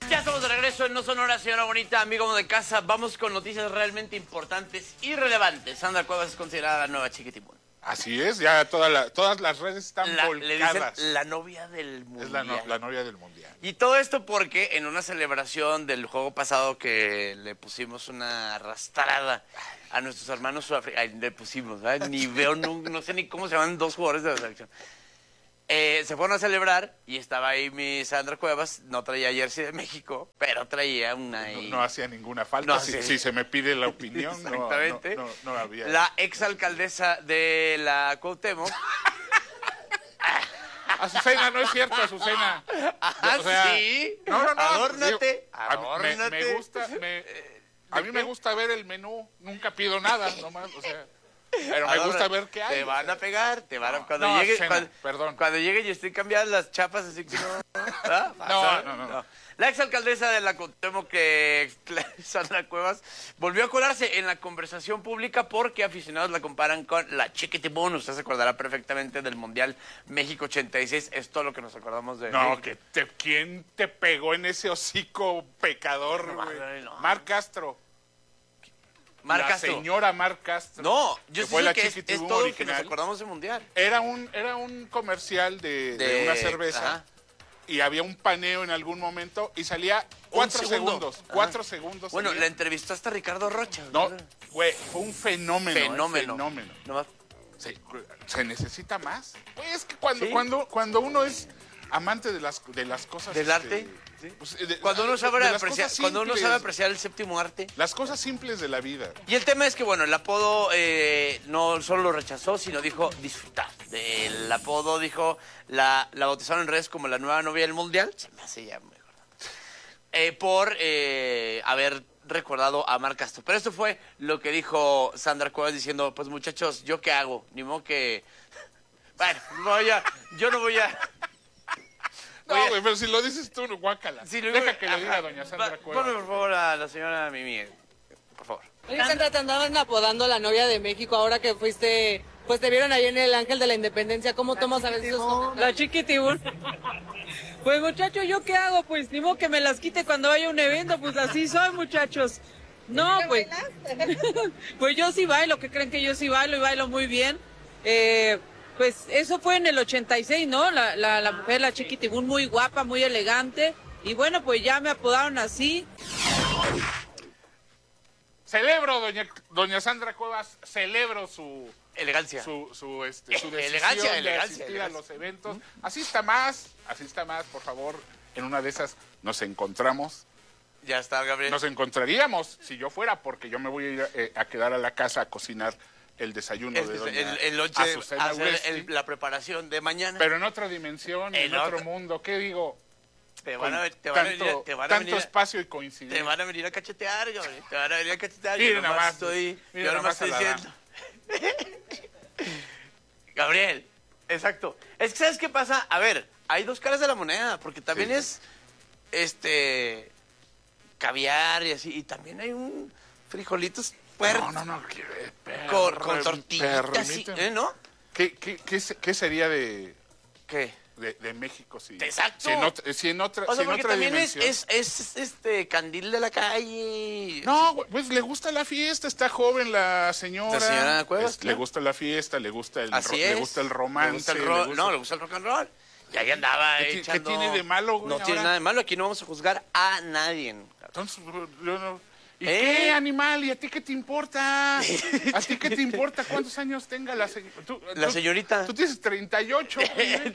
Ya estamos de regreso en No Sonora, señora bonita, amigo de casa. Vamos con noticias realmente importantes y relevantes. Sandra Cuevas es considerada la nueva Chiquitibún. Así es, ya todas las redes están Le dicen volcadas. la novia del mundial. Es la novia del mundial. Y todo esto porque en una celebración del juego pasado que le pusimos una arrastrada a nuestros hermanos sudafricanos, le pusimos, ¿sabes? Ni veo, no sé ni cómo se llaman dos jugadores de la selección. Se fueron a celebrar y estaba ahí mi Sandra Cuevas, no traía jersey de México, pero traía una... No hacía ninguna falta, No, si se me pide la opinión, exactamente. no había. La exalcaldesa de la Cuauhtémoc... Azucena, no es cierto, Azucena. Ah, O sea, sí. No. Adórnate. Me gusta, a mí me gusta ver el menú, nunca pido nada, nomás, o sea... Pero me gusta ver qué hay. Te van a pegar, cuando no, llegue, perdón. Cuando llegue y estén cambiadas las chapas, así que no. ¿Ah? No. La exalcaldesa de la Cuauhtémoc, Sandra Cuevas, volvió a colarse en la conversación pública porque aficionados la comparan con la Chiquitibún. Usted se acordará perfectamente del Mundial México 86. Es todo lo que nos acordamos de No, México. ¿Quién te pegó en ese hocico pecador, güey? No. Mar Castro. Mar La Castro. señora Mar Castro. No, yo fue sé la que es Chiquitibún todo lo que nos original. acordamos del Mundial. Era un comercial de una cerveza. Ajá. Y había un paneo en algún momento y salía 4 segundos. 4 segundos. Bueno, salía. la entrevistó hasta Ricardo Rocha. No, güey, fue un fenómeno. Fenómeno. Nomás, ¿se necesita más? Pues es que ¿Sí? cuando uno es amante de las cosas... ¿Del arte? Sí. Pues, Cuando uno sabe de las apreciar, cosas cuando uno simples, sabe apreciar el séptimo arte. las cosas simples de la vida. Y el tema es que, bueno, el apodo no solo lo rechazó, sino dijo disfrutar. El apodo dijo, la bautizaron en redes como la nueva novia del mundial. Se me hace ya mejor. Por haber recordado a Mar Castro. Pero esto fue lo que dijo Sandra Cuevas diciendo, pues muchachos, ¿yo qué hago? Ni modo que... Bueno, yo no voy a... No, güey, pero si lo dices tú, guácala. Sí, Deja que lo diga doña Sandra Cuevas. Ponme, por favor, a la señora Mimi, por favor. Oye, Sandra, te andaban apodando la novia de México ahora que fuiste, pues te vieron ahí en el Ángel de la Independencia. ¿Cómo tomas a veces esos comentarios? La Chiquitibún. Pues muchacho, ¿yo qué hago? Pues ni modo que me las quite cuando vaya a un evento, pues así soy, muchachos. No, pues. Pues yo sí bailo, que creen que yo sí bailo y bailo muy bien. Pues eso fue en el 86, ¿no? La mujer, la Chiquitibún, muy guapa, muy elegante. Y bueno, pues ya me apodaron así. Celebro, doña Sandra Cuevas, celebro su Elegancia. su decisión Elegancia, de elegancia, asistir a elegancia. los eventos. Así está más, por favor. En una de esas nos encontramos. Ya está, Gabriel. Nos encontraríamos si yo fuera, porque yo me voy a ir a quedar a la casa a cocinar el desayuno de doña el lonche, Azucena hacer Urresti, la preparación de mañana. pero en otra dimensión, en otro mundo. ¿Qué digo? Te van a Tanto espacio y Te coincidencia. van a venir a cachetear, Gabriel. Te van a venir a cachetear. Miren Yo nomás nomás, estoy, miren yo nomás nomás estoy a la diciendo. Gabriel, exacto. Es que, ¿sabes qué pasa? A ver, hay dos caras de la moneda, porque también Sí. es, caviar y así, y también hay un frijolitos puertos No, con tortillitas, permíteme. ¿no? ¿Qué sería de ¿Qué? México si, Exacto. si en otra O sea, porque otra también dimensión? es candil de la calle. No, güey, pues le gusta la fiesta, está joven la señora. La señora Cuevas, Le claro. gusta la fiesta, le gusta el Así le es. gusta el romance. Le gusta el rock and roll. Y ahí andaba ¿Qué echando... tiene de malo, güey, No tiene ahora? nada de malo. Aquí no vamos a juzgar a nadie. Entonces, yo no... ¿Y ¿Eh? qué, animal? ¿Y a ti qué te importa? ¿A ti qué te importa cuántos años tenga la señorita? La señorita. Tú tienes 38, güey.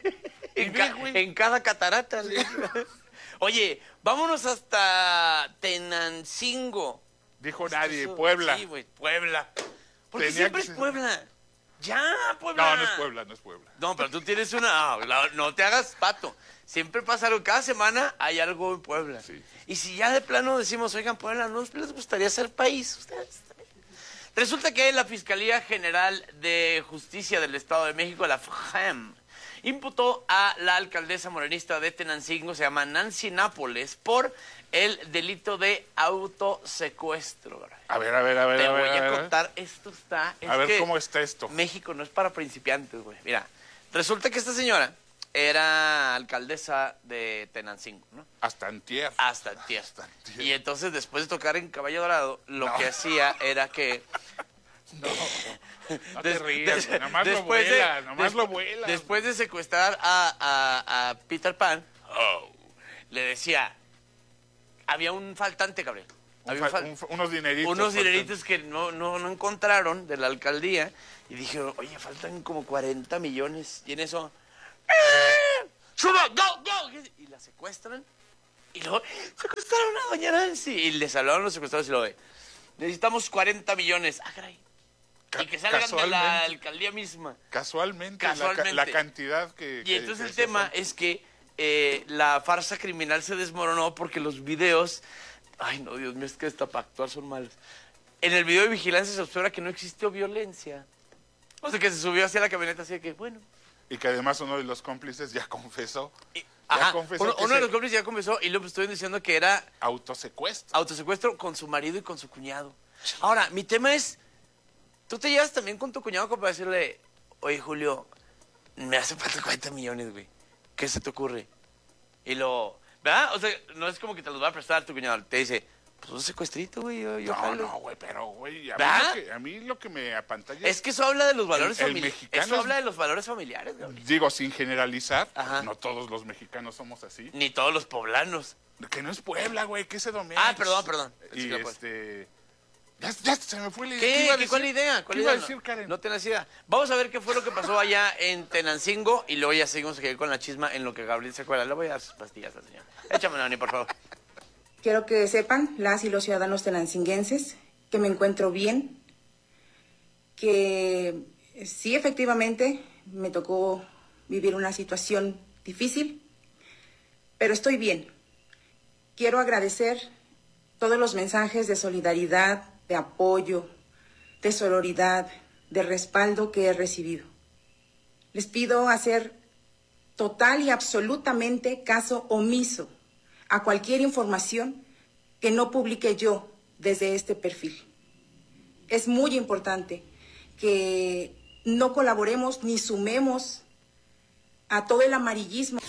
En cada catarata. Oye, vámonos hasta Tenancingo. Dijo nadie, Eso, Puebla. Sí, güey, Puebla. Porque Tenía siempre que es ser- Puebla. Ya, Puebla. No, no es Puebla, no es Puebla. No, pero tú tienes una... No te hagas pato. Siempre pasa algo. Cada semana hay algo en Puebla. Sí. Y si ya de plano decimos, oigan, Puebla, ¿no les gustaría ser país? Ustedes también. Resulta que la Fiscalía General de Justicia del Estado de México, la FGEM, imputó a la alcaldesa morenista de Tenancingo, se llama Nancy Nápoles, por el delito de autosecuestro. A ver. Te voy a contar, esto está... A ver cómo está esto. México no es para principiantes, güey. Mira, resulta que esta señora era alcaldesa de Tenancingo, ¿no? Hasta antier. Hasta antier. antier. Y entonces, después de tocar en Caballo Dorado, lo que hacía era que... No te rías, güey, nomás lo vuela. Después de secuestrar a Peter Pan, le decía, había un faltante, Gabriel. Unos dineritos. Unos dineritos que no encontraron de la alcaldía. Y dije, oye, faltan como 40 millones. Y en eso, ¡suba, go! Y la secuestran. Y luego, secuestraron a doña Nancy. Y les hablaron los secuestrados y luego, necesitamos 40 millones. Ah, caray. Y que salgan de la alcaldía misma. Casualmente. La cantidad que... Y entonces el tema es que la farsa criminal se desmoronó porque los videos... Ay, no, Dios mío, es que hasta para actuar son malos. En el video de vigilancia se observa que no existió violencia. O sea, que se subió hacia la camioneta así de que, bueno... Y que además uno de los cómplices ya confesó. Uno de los cómplices ya confesó y luego estoy diciendo que era... Autosecuestro. Autosecuestro con su marido y con su cuñado. Ahora, mi tema es... Tú te llevas también con tu cuñado como para decirle, oye, Julio, me hace falta 40 millones, güey. ¿Qué se te ocurre? Y lo... ¿Verdad? O sea, no es como que te los va a prestar tu cuñado. Te dice, pues un secuestrito, güey, yo jalo. No, güey, pero, güey, a mí lo que me apantalla es que eso habla de los valores familiares. Eso es... habla de los valores familiares, güey. Digo, sin generalizar, Ajá. no todos los mexicanos somos así. Ni todos los poblanos. Que no es Puebla, güey, que es Edomex. Ah, perdón. Y Ya se me fue la idea. ¿Qué? ¿Cuál idea? ¿Qué iba a decir, Karen? No tenés idea. Vamos a ver qué fue lo que pasó allá en Tenancingo y luego ya seguimos aquí con la chisma en lo que Gabriel se acuerda. Le voy a dar sus pastillas al señor. Échame, Nani, por favor. Quiero que sepan, las y los ciudadanos tenancinguenses, que me encuentro bien, que sí, efectivamente, me tocó vivir una situación difícil, pero estoy bien. Quiero agradecer todos los mensajes de solidaridad, de apoyo, de sororidad, de respaldo que he recibido. Les pido hacer total y absolutamente caso omiso a cualquier información que no publique yo desde este perfil. Es muy importante que no colaboremos ni sumemos a todo el amarillismo.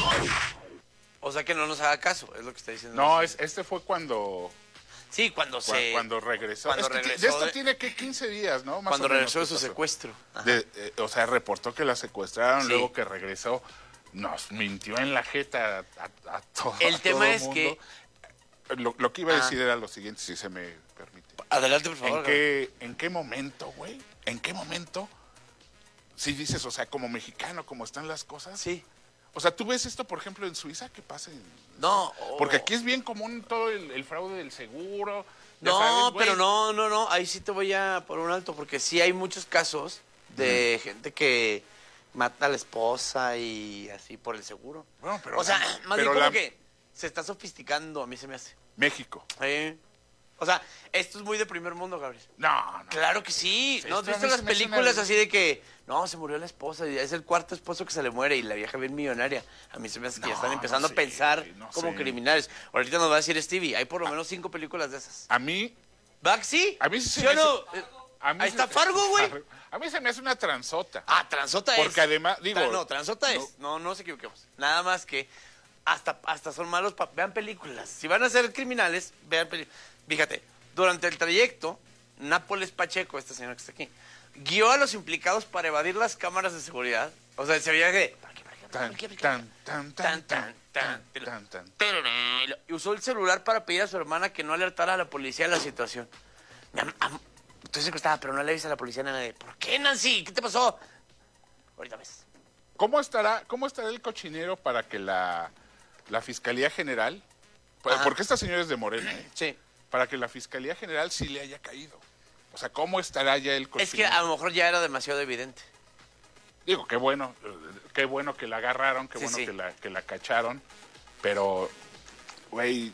O sea, que no nos haga caso, es lo que está diciendo. No, este fue cuando... Sí, cuando regresó. Cuando regresó de esto tiene que 15 días, ¿no? Más cuando o menos regresó de su secuestro. O sea, reportó que la secuestraron, Sí. luego que regresó. Nos mintió en la jeta a todo El tema todo es mundo. que... Lo que iba a decir era lo siguiente, si se me permite. Adelante, por favor. ¿En qué momento, güey? ¿En qué momento? Si dices, o sea, como mexicano, como están las cosas. Sí. O sea, ¿tú ves esto, por ejemplo, en Suiza? ¿Qué pasa? No. Porque aquí es bien común todo el fraude del seguro. ya No, sabes, güey. pero no. Ahí sí te voy a por un alto, porque sí hay muchos casos de gente que mata a la esposa y así por el seguro. Bueno, pero o sea, más bien pero como que se está sofisticando, a mí se me hace. México. O sea, esto es muy de primer mundo, Gabriel. No. Claro que sí. Sí, ¿No has esto a visto mí las se me hace películas una- así de que, no, se murió la esposa y es el cuarto esposo que se le muere y la vieja bien millonaria? A mí se me hace que ya están empezando no a pensar sé, no como sé. criminales. Ahorita nos va a decir Stevie, hay por lo menos 5 películas de esas. A mí... ¿Va? ¿Sí? A mí sí se ¿Sí o me no? a mí Ahí se- está Fargo, güey. A mí se me hace una transota. Ah, transota es. Porque además, digo... No, transota es. No nos equivoquemos. Nada más que hasta son malos. Vean películas. Si van a ser criminales, vean películas. Fíjate, durante el trayecto, Nápoles Pacheco, esta señora que está aquí, guió a los implicados para evadir las cámaras de seguridad. O sea, se veía que... Y usó el celular para pedir a su hermana que no alertara a la policía de la situación. Estoy secuestrada, pero no le avisa a la policía a nadie. ¿Por qué, Nancy? ¿Qué te pasó? Ahorita ves. ¿Cómo estará el cochinero para que la Fiscalía General... Ajá. Porque esta señora es de Morena, Sí. para que la Fiscalía General sí le haya caído. O sea, ¿cómo estará ya el cochinero? Es que a lo mejor ya era demasiado evidente. Digo, qué bueno que la agarraron, qué Sí, bueno sí. que la cacharon, pero, güey,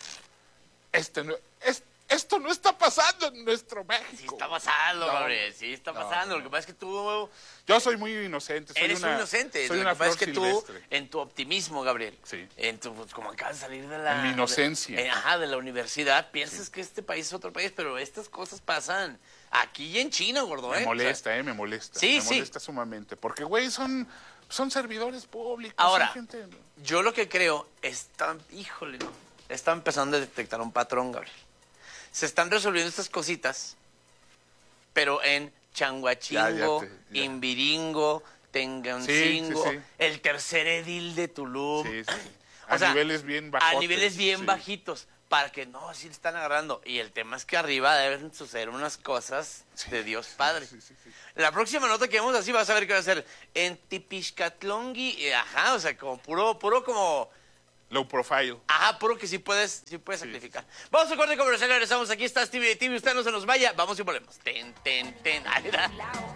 esto no está pasando en nuestro México. Sí está pasando, No. Gabriel, sí está pasando. Lo que pasa es que tú Yo soy muy inocente. eres un inocente. Soy Lo una que pasa flor es que tú, silvestre. en tu optimismo, Gabriel, Sí. en tu, pues, como acabas de salir de la... En mi inocencia. de la universidad, piensas que este país es otro país, pero estas cosas pasan aquí y en China, gordo, Me ¿eh? molesta, me molesta. Sí, me sí. molesta sumamente. Porque, güey, son Son servidores públicos. Ahora, son gente... yo lo que creo, híjole, no, está empezando a detectar un patrón, Gabriel. Se están resolviendo estas cositas, pero en Changuachingo, ya. Imbiringo, Tengancingo, Sí. el tercer edil de Tulum. Sí. O sea, Niveles bien bajotes. A niveles bien sí. bajitos, para que no, así le están agarrando. Y el tema es que arriba deben suceder unas cosas de Dios Padre. Sí. La próxima nota que vemos así vas a ver que va a ser en Tipixcatlongui, o sea, como puro como... Low profile. Ajá, puro que sí puedes sacrificar. Vamos a corte comercial, regresamos. Aquí está Stevie TV, usted no se nos vaya. Vamos y volvemos. Ten. Ahí está.